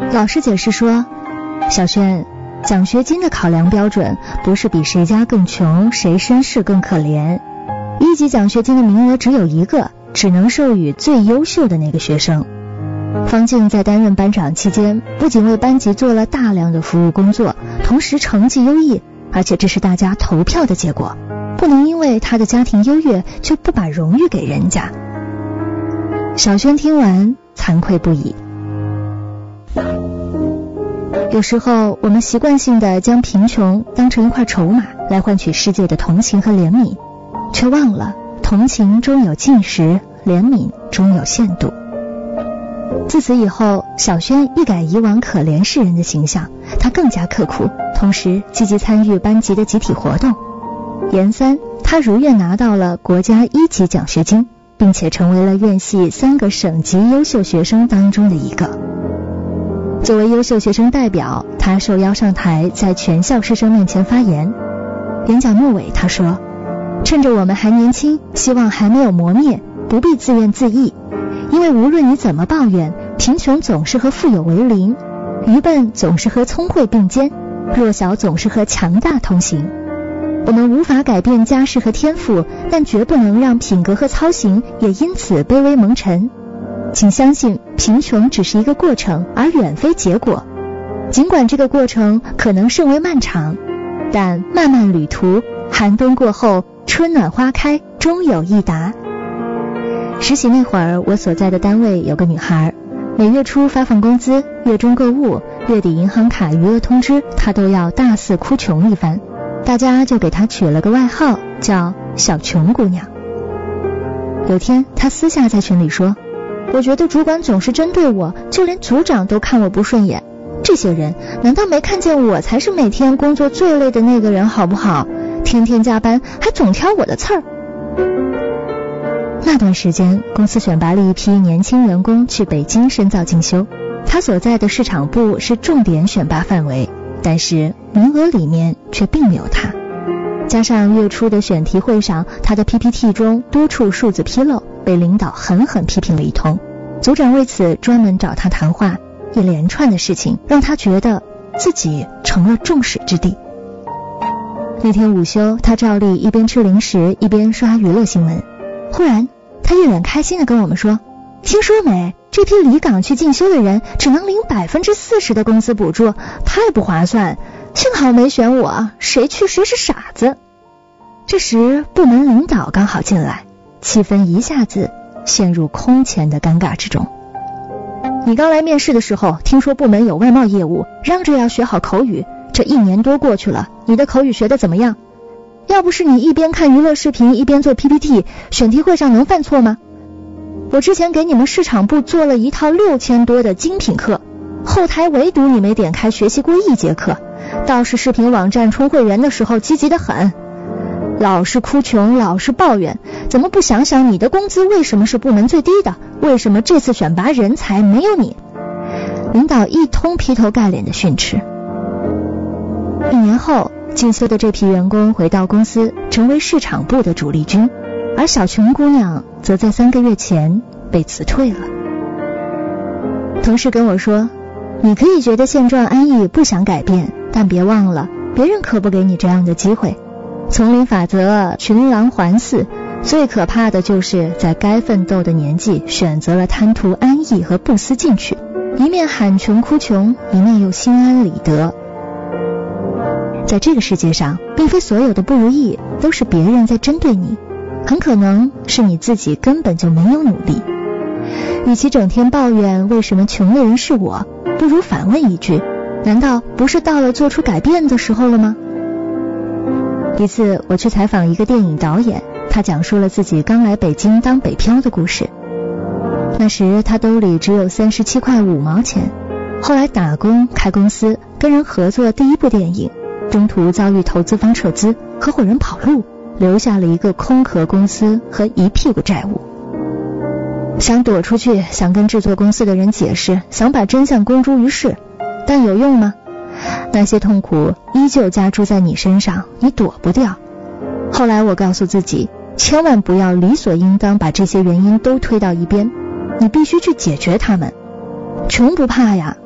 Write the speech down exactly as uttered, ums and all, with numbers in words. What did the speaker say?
老师解释说，小轩，奖学金的考量标准不是比谁家更穷，谁身世更可怜。一级奖学金的名额只有一个，只能授予最优秀的那个学生。方静在担任班长期间，不仅为班级做了大量的服务工作，同时成绩优异，而且这是大家投票的结果，不能因为他的家庭优越就不把荣誉给人家。小轩听完惭愧不已。有时候我们习惯性的将贫穷当成一块筹码来换取世界的同情和怜悯，却忘了同情终有尽时，怜悯终有限度。自此以后，小轩一改以往可怜世人的形象，他更加刻苦，同时积极参与班级的集体活动。研三，他如愿拿到了国家一级奖学金，并且成为了院系三个省级优秀学生当中的一个。作为优秀学生代表，他受邀上台在全校师生面前发言。演讲末尾他说，趁着我们还年轻，希望还没有磨灭，不必自怨自艾，因为无论你怎么抱怨，贫穷总是和富有为邻，愚笨总是和聪慧并肩，弱小总是和强大同行。我们无法改变家世和天赋，但绝不能让品格和操行也因此卑微蒙尘。请相信，贫穷只是一个过程，而远非结果。尽管这个过程可能甚为漫长，但漫漫旅途，寒冬过后，春暖花开，终有一达。实习那会儿，我所在的单位有个女孩，每月初发放工资，月中购物，月底银行卡余额通知，她都要大肆哭穷一番。大家就给她取了个外号，叫小穷姑娘。有天她私下在群里说，我觉得主管总是针对我，就连组长都看我不顺眼。这些人难道没看见我才是每天工作最累的那个人好不好？天天加班还总挑我的刺儿。那段时间，公司选拔了一批年轻员工去北京深造进修，他所在的市场部是重点选拔范围，但是名额里面却并没有他。加上月初的选题会上，他的 P P T 中多处数字纰漏，被领导狠狠批评了一通。组长为此专门找他谈话，一连串的事情让他觉得自己成了众矢之的。那天午休，他照例一边吃零食一边刷娱乐新闻。忽然他一脸开心地跟我们说，听说没，这批离岗去进修的人只能领百分之四十的工资补助，太不划算，幸好没选我，谁去谁是傻子。这时部门领导刚好进来，气氛一下子陷入空前的尴尬之中。你刚来面试的时候，听说部门有外贸业务，嚷着要学好口语，这一年多过去了，你的口语学得怎么样？要不是你一边看娱乐视频一边做 P P T， 选题会上能犯错吗？我之前给你们市场部做了一套六千多的精品课，后台唯独你没点开学习过一节课，倒是视频网站充会员的时候积极得很。老是哭穷，老是抱怨，怎么不想想你的工资为什么是部门最低的？为什么这次选拔人才没有你？领导一通劈头盖脸的训斥。一年后，进修的这批员工回到公司，成为市场部的主力军，而小琼姑娘则在三个月前被辞退了。同事跟我说，你可以觉得现状安逸，不想改变，但别忘了，别人可不给你这样的机会。丛林法则，群狼环伺，最可怕的就是在该奋斗的年纪选择了贪图安逸和不思进取，一面喊穷哭穷，一面又心安理得。在这个世界上，并非所有的不如意都是别人在针对你，很可能是你自己根本就没有努力。与其整天抱怨为什么穷的人是我，不如反问一句，难道不是到了做出改变的时候了吗？一次我去采访一个电影导演，他讲述了自己刚来北京当北漂的故事。那时他兜里只有三十七块五毛钱，后来打工开公司，跟人合作第一部电影，中途遭遇投资方撤资，合伙人跑路，留下了一个空壳公司和一屁股债务。想躲出去，想跟制作公司的人解释，想把真相公诸于世，但有用吗？那些痛苦依旧加诸在你身上，你躲不掉。后来我告诉自己，千万不要理所应当把这些原因都推到一边，你必须去解决它们。穷不怕呀，